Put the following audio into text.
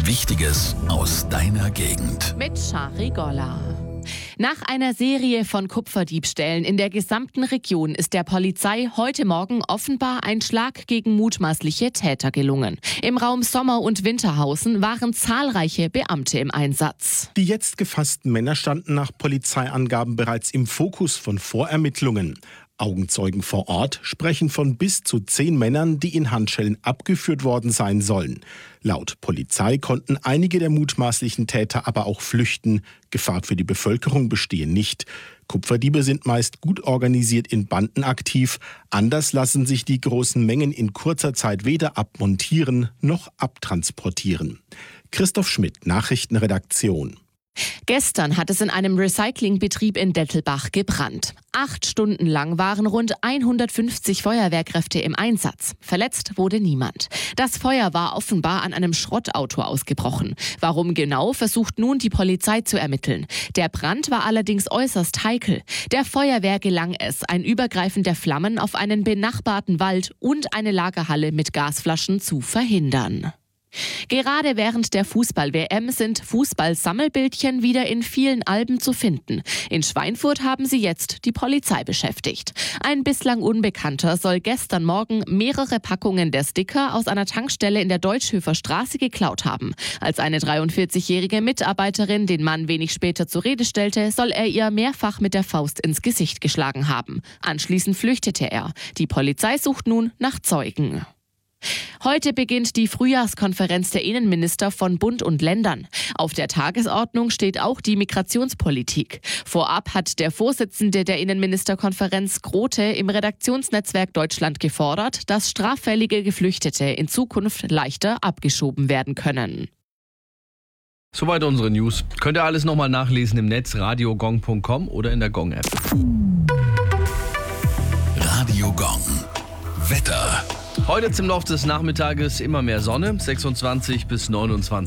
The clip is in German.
Wichtiges aus deiner Gegend. Mit Shari Golla. Nach einer Serie von Kupferdiebstählen in der gesamten Region ist der Polizei heute Morgen offenbar ein Schlag gegen mutmaßliche Täter gelungen. Im Raum Sommer- und Winterhausen waren zahlreiche Beamte im Einsatz. Die jetzt gefassten Männer standen nach Polizeiangaben bereits im Fokus von Vorermittlungen. Augenzeugen vor Ort sprechen von bis zu 10 Männern, die in Handschellen abgeführt worden sein sollen. Laut Polizei konnten einige der mutmaßlichen Täter aber auch flüchten. Gefahr für die Bevölkerung bestehe nicht. Kupferdiebe sind meist gut organisiert in Banden aktiv. Anders lassen sich die großen Mengen in kurzer Zeit weder abmontieren noch abtransportieren. Christoph Schmidt, Nachrichtenredaktion. Gestern hat es in einem Recyclingbetrieb in Dettelbach gebrannt. 8 Stunden lang waren rund 150 Feuerwehrkräfte im Einsatz. Verletzt wurde niemand. Das Feuer war offenbar an einem Schrottauto ausgebrochen. Warum genau, versucht nun die Polizei zu ermitteln. Der Brand war allerdings äußerst heikel. Der Feuerwehr gelang es, ein Übergreifen der Flammen auf einen benachbarten Wald und eine Lagerhalle mit Gasflaschen zu verhindern. Gerade während der Fußball-WM sind Fußball-Sammelbildchen wieder in vielen Alben zu finden. In Schweinfurt haben sie jetzt die Polizei beschäftigt. Ein bislang Unbekannter soll gestern Morgen mehrere Packungen der Sticker aus einer Tankstelle in der Deutschhöfer Straße geklaut haben. Als eine 43-jährige Mitarbeiterin den Mann wenig später zur Rede stellte, soll er ihr mehrfach mit der Faust ins Gesicht geschlagen haben. Anschließend flüchtete er. Die Polizei sucht nun nach Zeugen. Heute beginnt die Frühjahrskonferenz der Innenminister von Bund und Ländern. Auf der Tagesordnung steht auch die Migrationspolitik. Vorab hat der Vorsitzende der Innenministerkonferenz Grote im Redaktionsnetzwerk Deutschland gefordert, dass straffällige Geflüchtete in Zukunft leichter abgeschoben werden können. Soweit unsere News. Könnt ihr alles nochmal nachlesen im Netz, radiogong.com oder in der Gong-App. Radio Gong. Wetter. Heute zum Laufe des Nachmittages immer mehr Sonne, 26 bis 29